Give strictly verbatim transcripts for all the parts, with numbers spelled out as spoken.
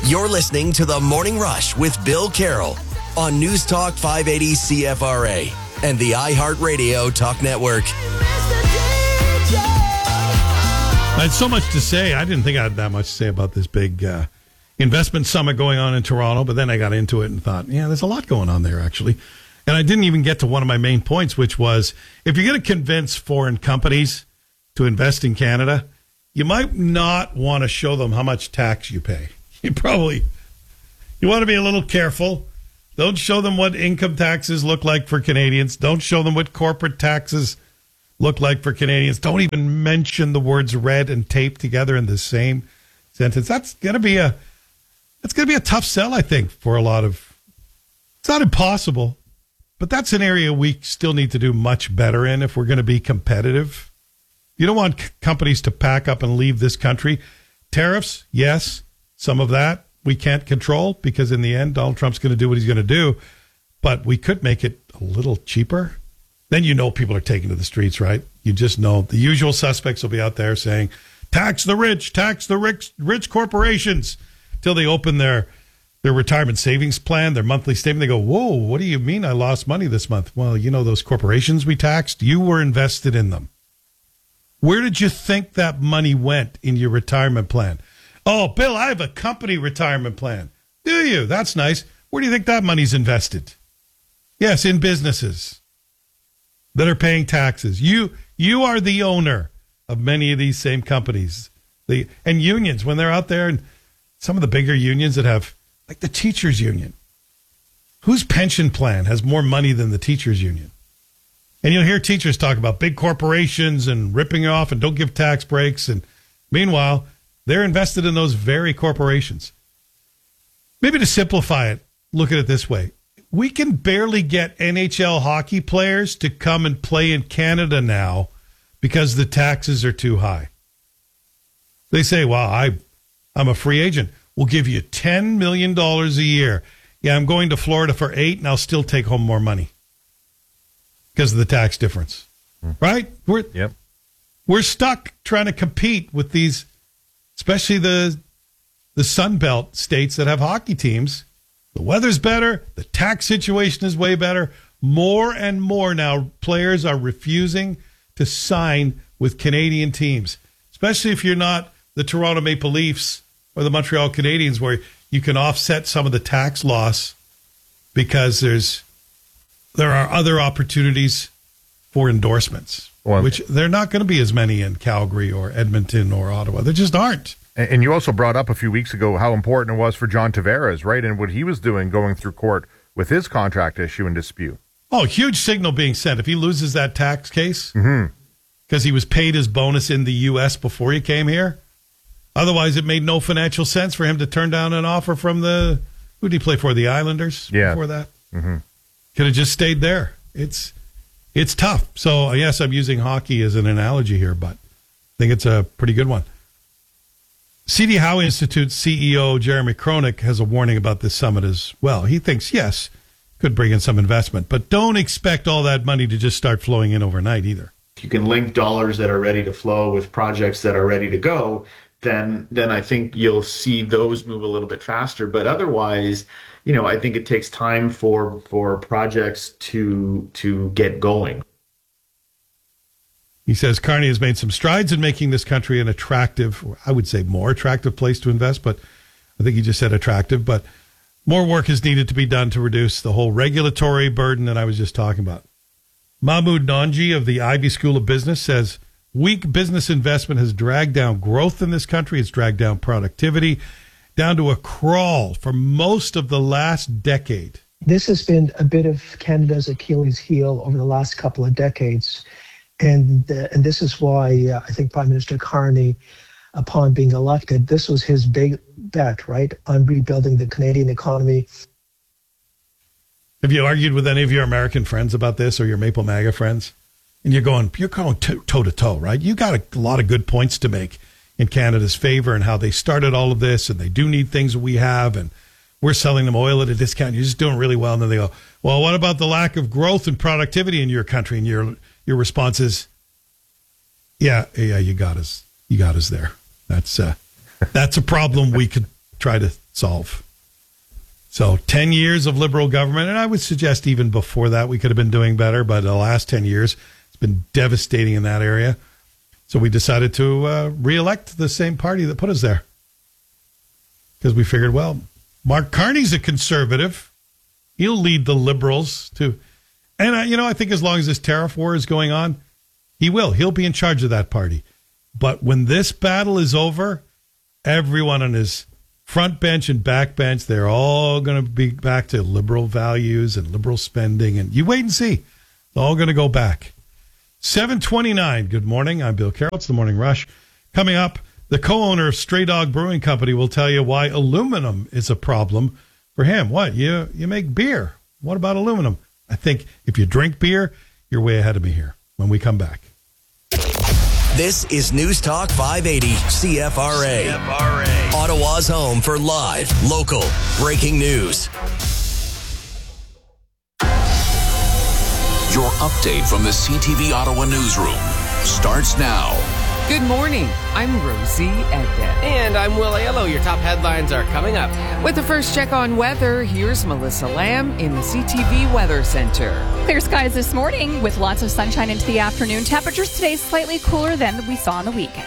You're listening to The Morning Rush with Bill Carroll on News Talk five eighty C F R A and the iHeartRadio Talk Network. I had so much to say. I didn't think I had that much to say about this big uh, investment summit going on in Toronto, but then I got into it and thought, yeah, there's a lot going on there, actually. And I didn't even get to one of my main points, which was if you're going to convince foreign companies to invest in Canada, you might not want to show them how much tax you pay. You probably, you want to be a little careful. Don't show them what income taxes look like for Canadians. Don't show them what corporate taxes look like for Canadians. Don't even mention the words red and tape together in the same sentence. That's going to be a, that's going to be a tough sell, I think, for a lot of, it's not impossible, but that's an area we still need to do much better in if we're going to be competitive. You don't want c- companies to pack up and leave this country. Tariffs, yes. Some of that we can't control because in the end, Donald Trump's going to do what he's going to do. But we could make it a little cheaper. Then you know people are taking to the streets, right? You just know the usual suspects will be out there saying, tax the rich, tax the rich, rich corporations, till they open their their retirement savings plan, their monthly statement. They go, whoa, what do you mean I lost money this month? Well, you know those corporations we taxed? You were invested in them. Where did you think that money went in your retirement plan? Oh, Bill, I have a company retirement plan. Do you? That's nice. Where do you think that money's invested? Yes, in businesses that are paying taxes. You you are the owner of many of these same companies. The and unions, when they're out there, and some of the bigger unions that have, like the teachers union. Whose pension plan has more money than the teachers union? And you'll hear teachers talk about big corporations and ripping off and don't give tax breaks. And meanwhile, they're invested in those very corporations. Maybe to simplify it, look at it this way. We can barely get N H L hockey players to come and play in Canada now because the taxes are too high. They say, well, I, I'm a free agent. We'll give you ten million dollars a year. Yeah, I'm going to Florida for eight, and I'll still take home more money because of the tax difference. Mm. Right? We're, yep. we're stuck trying to compete with these, especially the the Sun Belt states that have hockey teams. The weather's better. The tax situation is way better. More and more now, players are refusing to sign with Canadian teams, especially if you're not the Toronto Maple Leafs or the Montreal Canadiens, where you can offset some of the tax loss because there's there are other opportunities for endorsements, well, which they're not going to be as many in Calgary or Edmonton or Ottawa. There just aren't. And you also brought up a few weeks ago how important it was for John Tavares, right? And what he was doing going through court with his contract issue and dispute. Oh, huge signal being sent. If he loses that tax case, because mm-hmm. he was paid his bonus in the U S before he came here. Otherwise, it made no financial sense for him to turn down an offer from the, who did he play for? The Islanders yeah. before that? Mm-hmm. Could have just stayed there. It's it's tough. So, yes, I'm using hockey as an analogy here, but I think it's a pretty good one. C D Howe Institute C E O Jeremy Kronik has a warning about this summit as well. He thinks, yes, could bring in some investment, but don't expect all that money to just start flowing in overnight either. If you can link dollars that are ready to flow with projects that are ready to go, then then I think you'll see those move a little bit faster. But otherwise, you know, I think it takes time for for projects to to get going. He says Carney has made some strides in making this country an attractive, or I would say more attractive place to invest, but I think he just said attractive, but more work is needed to be done to reduce the whole regulatory burden that I was just talking about. Mahmoud Nanji of the Ivy School of Business says weak business investment has dragged down growth in this country. It's dragged down productivity down to a crawl for most of the last decade. This has been a bit of Canada's Achilles heel over the last couple of decades. And uh, and this is why uh, I think Prime Minister Carney, upon being elected, this was his big bet, right, on rebuilding the Canadian economy. Have you argued with any of your American friends about this or your Maple MAGA friends? And you're going, you're going toe to toe, right? You got a lot of good points to make in Canada's favor and how they started all of this, and they do need things that we have, and we're selling them oil at a discount. You're just doing really well. And then they go, well, what about the lack of growth and productivity in your country? And your your response is, yeah, yeah, you got us. You got us there. That's uh, that's a problem we could try to solve. So ten years of Liberal government, and I would suggest even before that we could have been doing better, but the last ten years, it's been devastating in that area. So we decided to uh, re-elect the same party that put us there. Because we figured, well, Mark Carney's a conservative. He'll lead the Liberals to... And, uh, you know, I think as long as this tariff war is going on, he will. He'll be in charge of that party. But when this battle is over, everyone on his front bench and back bench, they're all going to be back to liberal values and liberal spending. And you wait and see. It's all going to go back. seven twenty-nine. Good morning. I'm Bill Carroll. It's the Morning Rush. Coming up, the co-owner of Stray Dog Brewing Company will tell you why aluminum is a problem for him. What? You, you make beer. What about aluminum? I think if you drink beer, you're way ahead of me here when we come back. This is News Talk five eighty C F R A. C F R A. Ottawa's home for live, local, breaking news. Your update from the C T V Ottawa newsroom starts now. Good morning. I'm Rosie Edden. And I'm Will Aiello. Your top headlines are coming up. With the first check on weather, here's Melissa Lamb in the C T V Weather Center. Clear skies this morning with lots of sunshine into the afternoon. Temperatures today slightly cooler than we saw on the weekend.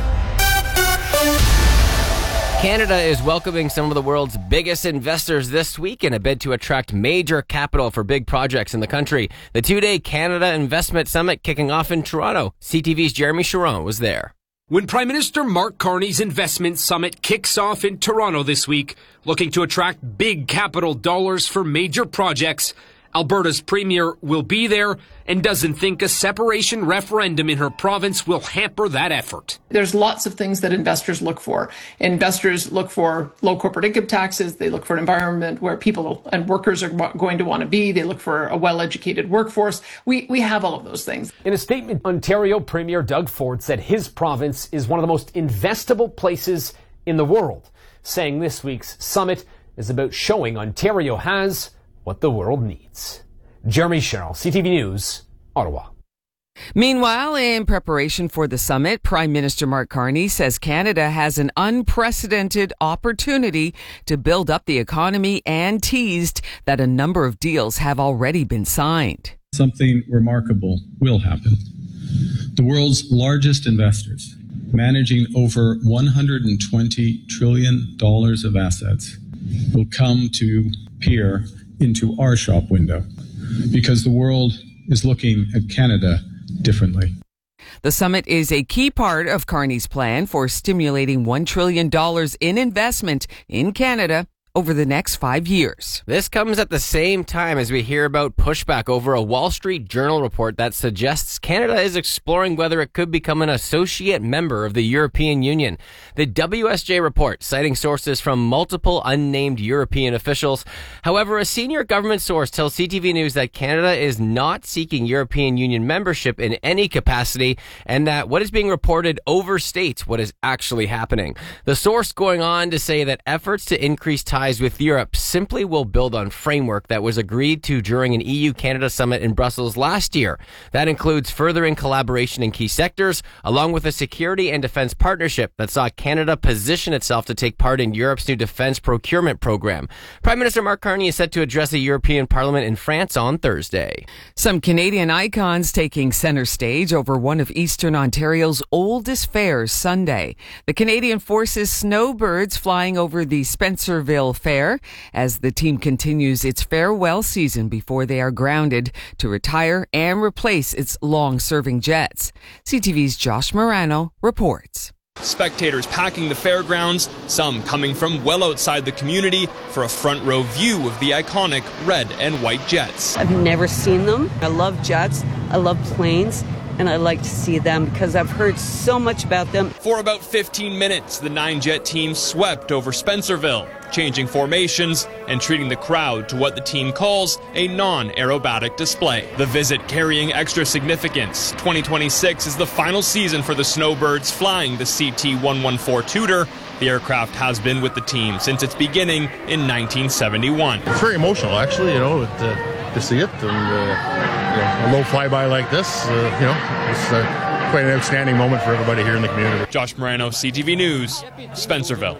Canada is welcoming some of the world's biggest investors this week in a bid to attract major capital for big projects in the country. The two-day Canada Investment Summit kicking off in Toronto. C T V's Jeremy Chiron was there. When Prime Minister Mark Carney's Investment Summit kicks off in Toronto this week, looking to attract big capital dollars for major projects, Alberta's Premier will be there and doesn't think a separation referendum in her province will hamper that effort. There's lots of things that investors look for. Investors look for low corporate income taxes. They look for an environment where people and workers are going to want to be. They look for a well-educated workforce. We, we have all of those things. In a statement, Ontario Premier Doug Ford said his province is one of the most investable places in the world, saying this week's summit is about showing Ontario has what the world needs. Jeremy Sherrill, C T V News, Ottawa. Meanwhile, in preparation for the summit, Prime Minister Mark Carney says Canada has an unprecedented opportunity to build up the economy and teased that a number of deals have already been signed. Something remarkable will happen. The world's largest investors, managing over one hundred twenty trillion dollars of assets, will come to peer into our shop window because the world is looking at Canada differently. The summit is a key part of Carney's plan for stimulating one trillion dollars in investment in Canada over the next five years. This comes at the same time as we hear about pushback over a Wall Street Journal report that suggests Canada is exploring whether it could become an associate member of the European Union. The W S J report, citing sources from multiple unnamed European officials. However, a senior government source tells C T V News that Canada is not seeking European Union membership in any capacity and that what is being reported overstates what is actually happening. The source going on to say that efforts to increase ties with Europe simply will build on framework that was agreed to during an E U-Canada summit in Brussels last year. That includes furthering collaboration in key sectors, along with a security and defense partnership that saw Canada position itself to take part in Europe's new defense procurement program. Prime Minister Mark Carney is set to address the European Parliament in France on Thursday. Some Canadian icons taking center stage over one of Eastern Ontario's oldest fairs Sunday. The Canadian Forces Snowbirds flying over the Spencerville Fair as the team continues its farewell season before they are grounded to retire and replace its long-serving jets. C T V's Josh Morano reports. Spectators packing the fairgrounds, some coming from well outside the community for a front row view of the iconic red and white jets. I've never seen them. I love jets. I love planes. And I like to see them because I've heard so much about them. For about fifteen minutes, the nine-jet team swept over Spencerville, changing formations and treating the crowd to what the team calls a non-aerobatic display. The visit carrying extra significance. twenty twenty-six is the final season for the Snowbirds flying the C T one fourteen Tudor. The aircraft has been with the team since its beginning in nineteen seventy-one. It's very emotional, actually, you know, to, to see it. And, uh, you know, a low flyby like this, uh, you know, it's uh, quite an outstanding moment for everybody here in the community. Josh Morano, C T V News, Spencerville.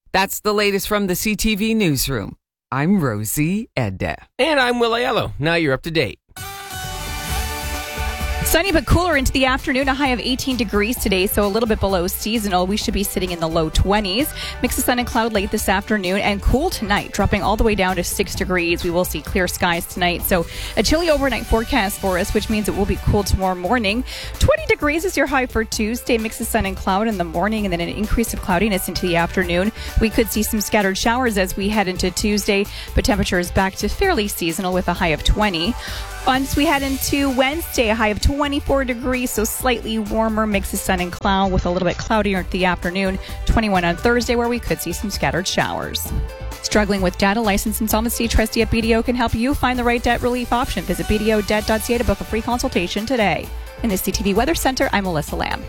That's the latest from the C T V Newsroom. I'm Rosie Edda. And I'm Will Aiello. Now you're up to date. Sunny but cooler into the afternoon, a high of eighteen degrees today, so a little bit below seasonal. We should be sitting in the low twenties. Mix of sun and cloud late this afternoon, and cool tonight, dropping all the way down to six degrees. We will see clear skies tonight, so a chilly overnight forecast for us, which means it will be cool tomorrow morning. twenty degrees is your high for Tuesday. Mix of sun and cloud in the morning, and then an increase of cloudiness into the afternoon. We could see some scattered showers as we head into Tuesday, but temperature is back to fairly seasonal with a high of twenty. Once we head into Wednesday, a high of twenty-four degrees, so slightly warmer, mix of sun and cloud with a little bit cloudier into the afternoon. twenty-one on Thursday, where we could see some scattered showers. Struggling with data license insolvency? Trustee at B D O can help you find the right debt relief option. Visit b d o debt dot c a to book a free consultation today. In the C T V Weather Center, I'm Melissa Lamb.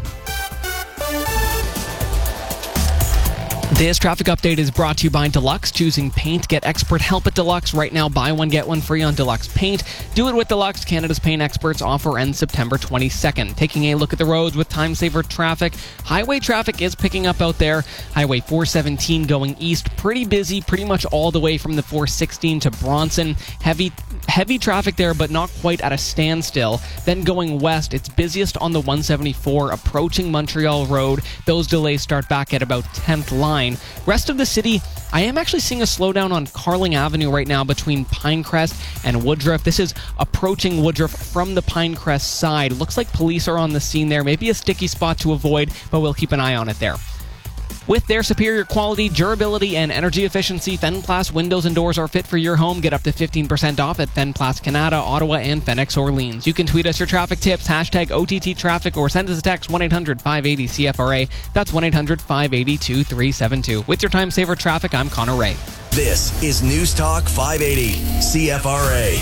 This traffic update is brought to you by Deluxe. Choosing paint, get expert help at Deluxe. Right now, buy one, get one free on Deluxe Paint. Do it with Deluxe. Canada's paint experts offer ends September twenty-second. Taking a look at the roads with time saver traffic. Highway traffic is picking up out there. Highway four seventeen going east, pretty busy, pretty much all the way from the four sixteen to Bronson. Heavy heavy traffic there, but not quite at a standstill. Then going west, it's busiest on the one seventy-four approaching Montreal Road. Those delays start back at about tenth line. Rest of the city, I am actually seeing a slowdown on Carling Avenue right now between Pinecrest and Woodruff. This is approaching Woodruff from the Pinecrest side. Looks like police are on the scene there. Maybe a sticky spot to avoid, but we'll keep an eye on it there. With their superior quality, durability, and energy efficiency, Fenplas windows and doors are fit for your home. Get up to fifteen percent off at Fenplas Canada, Ottawa, and Phoenix Orleans. You can tweet us your traffic tips, hashtag O T T traffic, or send us a text one eight hundred five eight zero C F R A. That's one eight hundred five eight zero two three seven two. With your time saver traffic, I'm Connor Ray. This is News Talk five eighty C F R A.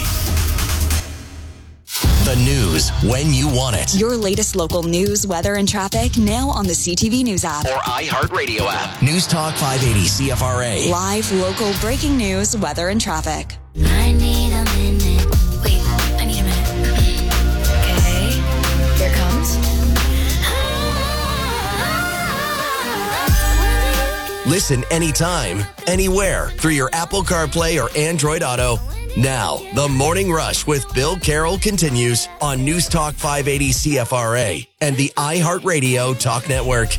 The news when you want it. Your latest local news, weather, and traffic now on the C T V News app. Or iHeartRadio app. News Talk five eighty C F R A. Live, local, breaking news, weather, and traffic. I need a minute. Wait, I need a minute. Okay, here it comes. Listen anytime, anywhere through your Apple CarPlay or Android Auto. Now, the Morning Rush with Bill Carroll continues on News Talk five eighty C F R A and the iHeartRadio Talk Network.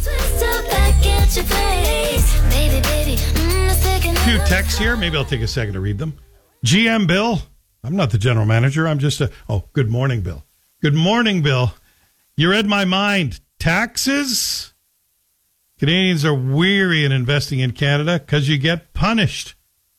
A few texts here. Maybe I'll take a second to read them. G M Bill, I'm not the general manager. I'm just a... Oh, good morning, Bill. Good morning, Bill. You read my mind. Taxes? Canadians are weary in investing in Canada because you get punished.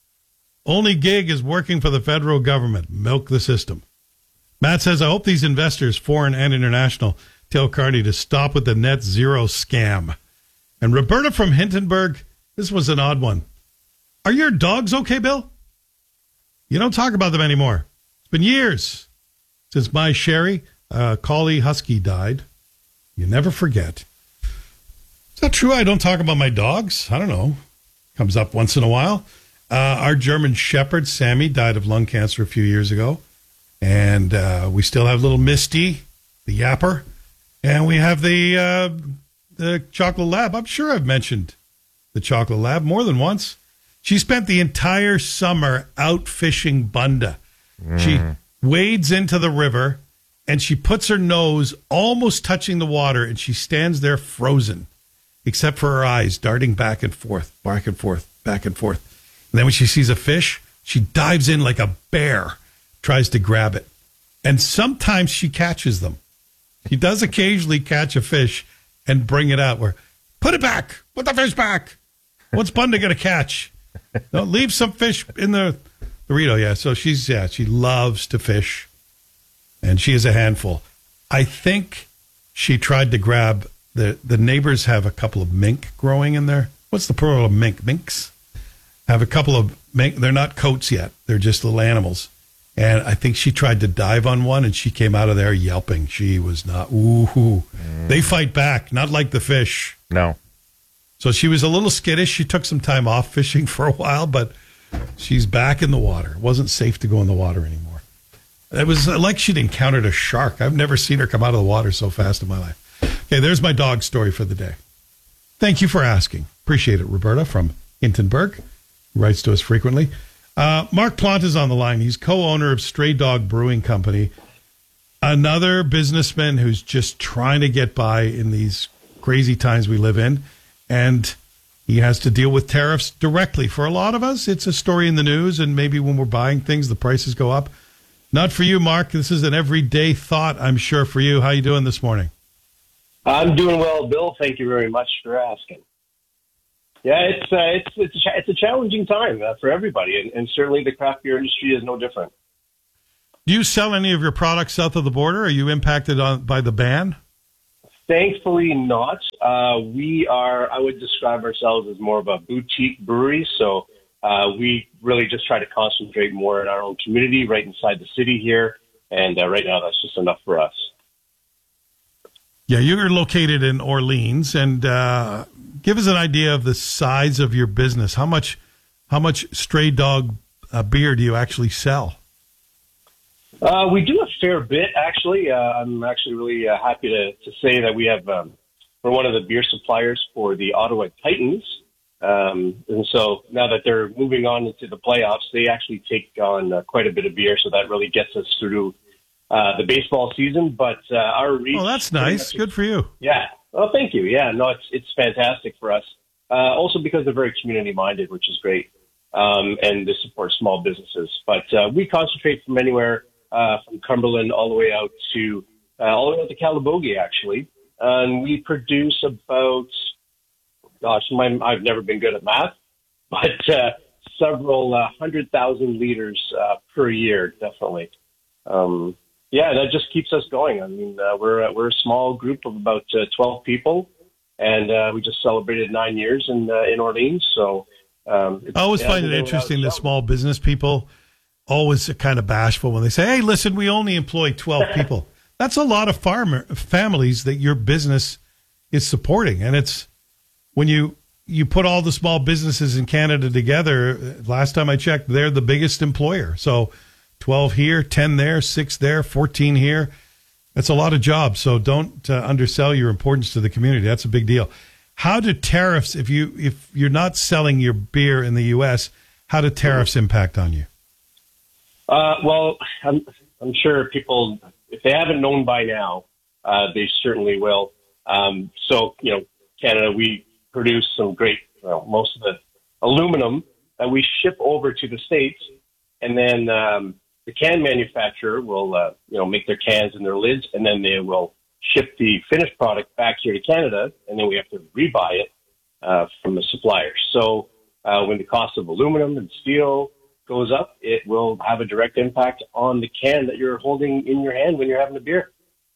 Only gig is working for the federal government. Milk the system. Matt says, I hope these investors, foreign and international, tell Carney to stop with the net zero scam. And Roberta from Hintonburg, this was an odd one. Are your dogs okay, Bill? You don't talk about them anymore. It's been years since my Sherry, uh, collie husky, died. You never forget. Is that true? I don't talk about my dogs. I don't know. Comes up once in a while. Uh, our German Shepherd, Sammy, died of lung cancer a few years ago. And uh, we still have little Misty, the yapper. And we have the uh, the chocolate lab. I'm sure I've mentioned the chocolate lab more than once. She spent the entire summer out fishing Bunda. Mm. She wades into the river, and she puts her nose almost touching the water, and she stands there frozen, except for her eyes darting back and forth, back and forth, back and forth. And then when she sees a fish, she dives in like a bear, tries to grab it. And sometimes she catches them. She does occasionally catch a fish and bring it out where, put it back, put the fish back. What's Bunda going to catch? No, leave some fish in the burrito. Yeah, so she's, yeah, she loves to fish. And she is a handful. I think she tried to grab, the, the neighbors have a couple of mink growing in there. What's the plural of mink? Minks? Have a couple of mink. They're not coats yet. They're just little animals. And I think she tried to dive on one, and she came out of there yelping. She was not, ooh, mm. They fight back, not like the fish. No. So she was a little skittish. She took some time off fishing for a while, but she's back in the water. It wasn't safe to go in the water anymore. It was like she'd encountered a shark. I've never seen her come out of the water so fast in my life. Okay, there's my dog story for the day. Thank you for asking. Appreciate it, Roberta from Hintonburg, writes to us frequently. Uh, Mark Plant is on the line. He's co-owner of Stray Dog Brewing Company. Another businessman who's just trying to get by in these crazy times we live in. And he has to deal with tariffs directly. For a lot of us, it's a story in the news, and maybe when we're buying things, the prices go up. Not for you, Mark. This is an everyday thought, I'm sure, for you. How you doing this morning? I'm doing well, Bill. Thank you very much for asking. Yeah, it's uh, it's it's a, it's a challenging time uh, for everybody, and, and certainly the craft beer industry is no different. Do you sell any of your products south of the border? Are you impacted on by the ban? Thankfully not. Uh, we are, I would describe ourselves as more of a boutique brewery. So uh, we really just try to concentrate more in our own community right inside the city here. And uh, right now that's just enough for us. Yeah, you're located in Orleans. And uh, give us an idea of the size of your business. How much, how much Stray Dog uh, beer do you actually sell? Uh, we do a fair bit, actually. Uh, I'm actually really uh, happy to, to say that we have, um, we're one of the beer suppliers for the Ottawa Titans. Um, and so now that they're moving on into the playoffs, they actually take on uh, quite a bit of beer. So that really gets us through uh, the baseball season. But uh, our reach. Oh, that's nice. Good for you. Yeah. Oh, thank you. Yeah, no, it's, it's fantastic for us. Uh, also because they're very community minded, which is great. Um, and they support small businesses. But uh, we concentrate from anywhere. Uh, from Cumberland all the way out to uh, all the way out to Calabogie, actually, and we produce about, gosh, my, I've never been good at math, but uh, several uh, hundred thousand liters uh, per year, definitely. Um, yeah, that just keeps us going. I mean, uh, we're uh, we're a small group of about uh, twelve people, and uh, we just celebrated nine years in uh, in Orleans. So um, I always yeah, find it interesting that small business people always kind of bashful when they say, hey, listen, we only employ twelve people. That's a lot of farmer families that your business is supporting. And it's when you, you put all the small businesses in Canada together, last time I checked, they're the biggest employer. So twelve here, ten there, six there, fourteen here. That's a lot of jobs. So don't uh, undersell your importance to the community. That's a big deal. How do tariffs, if, you, if you're not selling your beer in the U S, how do tariffs impact on you? Uh, well, I'm, I'm sure people, if they haven't known by now, uh, they certainly will. Um, so, you know, Canada, we produce some great, well, most of the aluminum that we ship over to the States. And then um, the can manufacturer will, uh, you know, make their cans and their lids, and then they will ship the finished product back here to Canada, and then we have to rebuy it uh, from the supplier. So uh, when the cost of aluminum and steel goes up, it will have a direct impact on the can that you're holding in your hand when you're having a beer.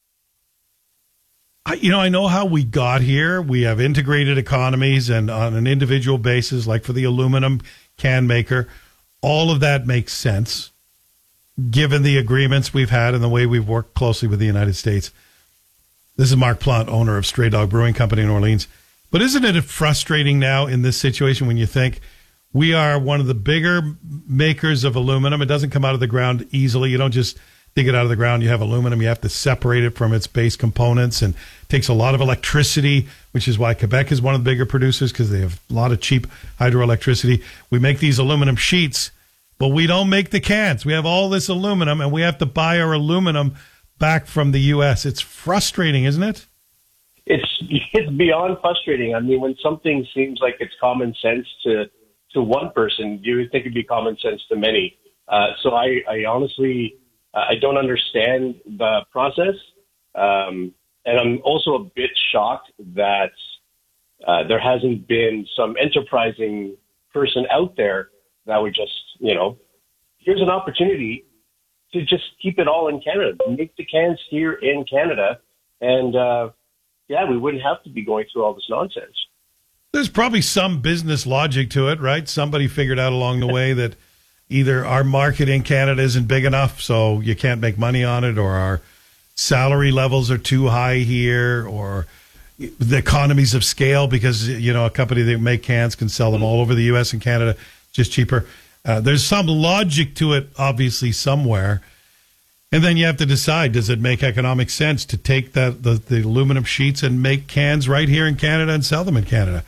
I, you know, I know how we got here. We have integrated economies, and on an individual basis, like for the aluminum can maker, all of that makes sense given the agreements we've had and the way we've worked closely with the United States. This is Mark Plant, owner of Stray Dog Brewing Company in Orleans. But isn't it frustrating now in this situation when you think we are one of the bigger makers of aluminum? It doesn't come out of the ground easily. You don't just dig it out of the ground. You have aluminum. You have to separate it from its base components, and it takes a lot of electricity, which is why Quebec is one of the bigger producers, because they have a lot of cheap hydroelectricity. We make these aluminum sheets, but we don't make the cans. We have all this aluminum, and we have to buy our aluminum back from the U S. It's frustrating, isn't it? It's, it's beyond frustrating. I mean, when something seems like it's common sense to to one person, you would think it'd be common sense to many. Uh, so I, I honestly, uh, I don't understand the process. Um, and I'm also a bit shocked that uh, there hasn't been some enterprising person out there that would just, you know, here's an opportunity to just keep it all in Canada, make the cans here in Canada. And uh, yeah, we wouldn't have to be going through all this nonsense. There's probably some business logic to it, right? Somebody figured out along the way that either our market in Canada isn't big enough, so you can't make money on it, or our salary levels are too high here, or the economies of scale, because, you know, a company that make cans can sell them all over the U S and Canada just cheaper. Uh, there's some logic to it, obviously, somewhere. And then you have to decide, does it make economic sense to take that the, the aluminum sheets and make cans right here in Canada and sell them in Canada?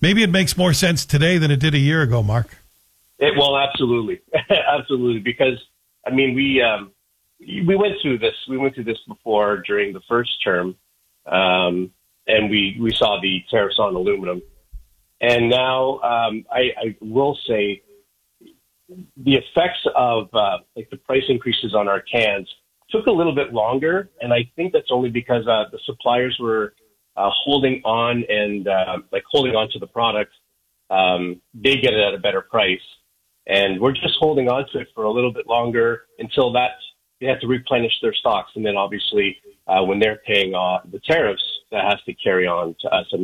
Maybe it makes more sense today than it did a year ago, Mark. It, well, absolutely, absolutely. Because I mean, we um, we went through this. We went through this before during the first term, um, and we we saw the tariffs on aluminum. And now um, I, I will say the effects of uh, like the price increases on our cans took a little bit longer, and I think that's only because uh, the suppliers were uh, holding on and uh, like holding on to the product. Um, they get it at a better price. And we're just holding on to it for a little bit longer until that they have to replenish their stocks. And then obviously, uh, when they're paying uh, the tariffs, that has to carry on to us.